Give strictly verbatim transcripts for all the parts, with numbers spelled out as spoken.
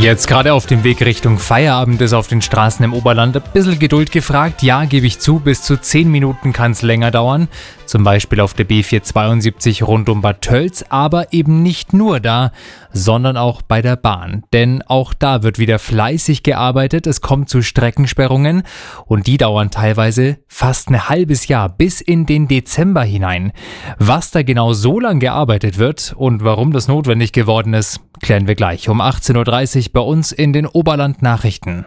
Jetzt gerade auf dem Weg Richtung Feierabend ist auf den Straßen im Oberland ein bisschen Geduld gefragt. Ja, gebe ich zu, bis zu zehn Minuten kann es länger dauern. Zum Beispiel auf der B vierhundertzweiundsiebzig rund um Bad Tölz, aber eben nicht nur da, sondern auch bei der Bahn. Denn auch da wird wieder fleißig gearbeitet. Es kommt zu Streckensperrungen und die dauern teilweise fast ein halbes Jahr bis in den Dezember hinein. Was da genau so lang gearbeitet wird und warum das notwendig geworden ist, klären wir gleich um achtzehn Uhr dreißig bei uns in den Oberland-Nachrichten.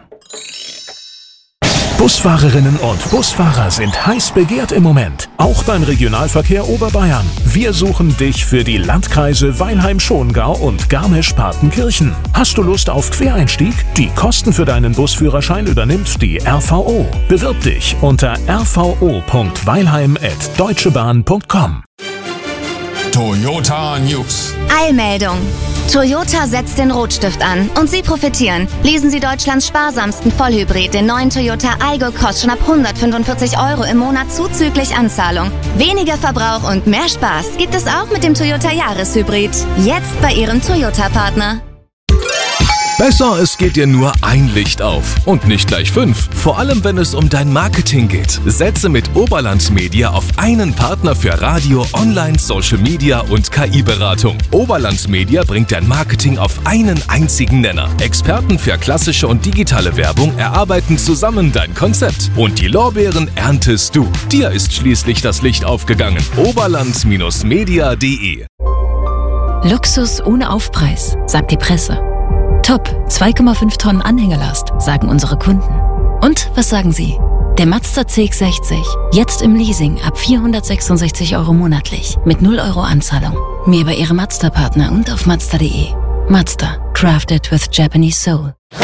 Busfahrerinnen und Busfahrer sind heiß begehrt im Moment, auch beim Regionalverkehr Oberbayern. Wir suchen dich für die Landkreise Weilheim-Schongau und Garmisch-Partenkirchen. Hast du Lust auf Quereinstieg? Die Kosten für deinen Busführerschein übernimmt die R V O. Bewirb dich unter r v o punkt weilheim at deutschebahn punkt com. Toyota News. Eilmeldung. Toyota setzt den Rotstift an und Sie profitieren. Leasen Sie Deutschlands sparsamsten Vollhybrid, den neuen Toyota Aygo, kostet schon ab hundertfünfundvierzig Euro im Monat zuzüglich Anzahlung. Weniger Verbrauch und mehr Spaß gibt es auch mit dem Toyota Jahreshybrid. Jetzt bei Ihrem Toyota-Partner. Besser, es geht dir nur ein Licht auf und nicht gleich fünf. Vor allem, wenn es um dein Marketing geht. Setze mit Oberland Media auf einen Partner für Radio, Online, Social Media und K I-Beratung. Oberland Media bringt dein Marketing auf einen einzigen Nenner. Experten für klassische und digitale Werbung erarbeiten zusammen dein Konzept. Und die Lorbeeren erntest du. Dir ist schließlich das Licht aufgegangen. oberland Media punkt de. Luxus ohne Aufpreis, sagt die Presse. Top, zwei Komma fünf Tonnen Anhängerlast, sagen unsere Kunden. Und was sagen Sie? Der Mazda C X sechzig, jetzt im Leasing ab vierhundertsechsundsechzig Euro monatlich, mit null Euro Anzahlung. Mehr bei Ihrem Mazda-Partner und auf mazda punkt de. Mazda, crafted with Japanese soul.